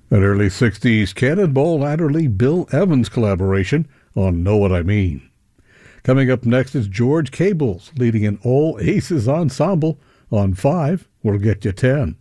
An early 60s Cannonball Adderley Bill Evans collaboration on Know What I Mean. Coming up next is George Cables leading an all aces ensemble on 5 We'll Get You 10.